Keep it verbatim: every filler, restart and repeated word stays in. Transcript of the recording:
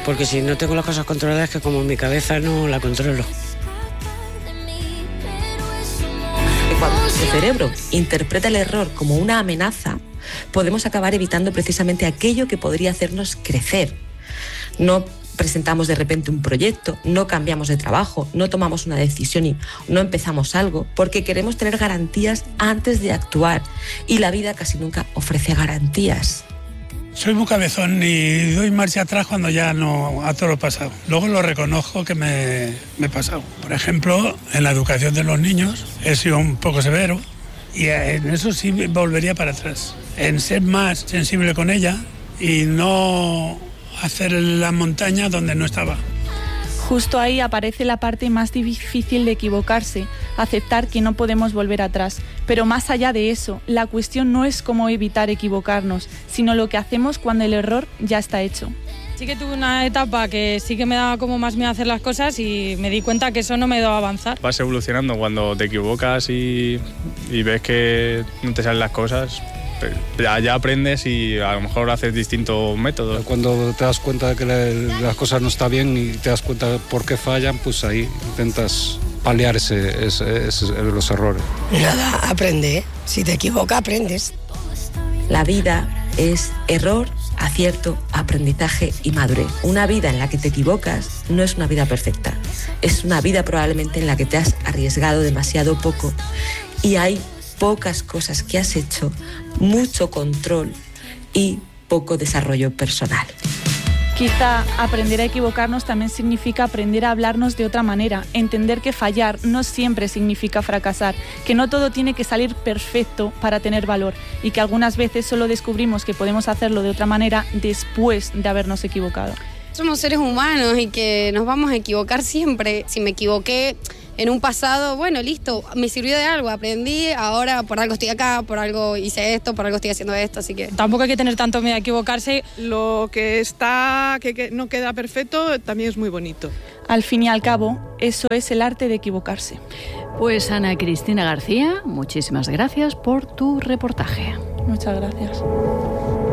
porque si no tengo las cosas controladas, es que como mi cabeza no la controlo. Cuando el cerebro interpreta el error como una amenaza, podemos acabar evitando precisamente aquello que podría hacernos crecer. No presentamos de repente un proyecto, no cambiamos de trabajo, no tomamos una decisión y no empezamos algo, porque queremos tener garantías antes de actuar, y la vida casi nunca ofrece garantías. Soy muy cabezón y doy marcha atrás cuando ya no a todo lo pasado. Luego lo reconozco que me, me he pasado. Por ejemplo, en la educación de los niños he sido un poco severo y en eso sí volvería para atrás. En ser más sensible con ella y no hacer la montaña donde no estaba. Justo ahí aparece la parte más difícil de equivocarse, aceptar que no podemos volver atrás. Pero más allá de eso, la cuestión no es cómo evitar equivocarnos, sino lo que hacemos cuando el error ya está hecho. Sí que tuve una etapa que sí que me daba como más miedo hacer las cosas y me di cuenta que eso no me daba a avanzar. Vas evolucionando cuando te equivocas y, y ves que no te salen las cosas. Ya, ya aprendes y a lo mejor haces distintos métodos. Cuando te das cuenta de que la, las cosas no están bien y te das cuenta de por qué fallan, pues ahí intentas paliar ese, ese, ese, los errores. Nada, aprende, ¿eh? Si te equivocas, aprendes. La vida es error, acierto, aprendizaje y madurez. Una vida en la que te equivocas no es una vida perfecta. Es una vida probablemente en la que te has arriesgado demasiado poco y hay pocas cosas que has hecho, mucho control y poco desarrollo personal. Quizá aprender a equivocarnos también significa aprender a hablarnos de otra manera, entender que fallar no siempre significa fracasar, que no todo tiene que salir perfecto para tener valor y que algunas veces solo descubrimos que podemos hacerlo de otra manera después de habernos equivocado. Somos seres humanos y que nos vamos a equivocar siempre. Si me equivoqué en un pasado, bueno, listo, me sirvió de algo, aprendí, ahora por algo estoy acá, por algo hice esto, por algo estoy haciendo esto, así que... Tampoco hay que tener tanto miedo a equivocarse. Lo que está, que, que no queda perfecto, también es muy bonito. Al fin y al cabo, eso es el arte de equivocarse. Pues Ana Cristina García, muchísimas gracias por tu reportaje. Muchas gracias.